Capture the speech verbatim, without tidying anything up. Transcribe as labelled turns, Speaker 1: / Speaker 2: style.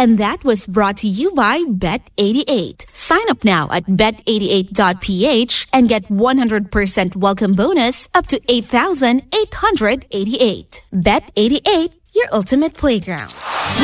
Speaker 1: And that was brought to you by Bet eighty-eight. Sign up now at bet eighty-eight dot p h and get one hundred percent welcome bonus up to eight thousand eight hundred eighty-eight. Bet eighty-eight, your ultimate playground.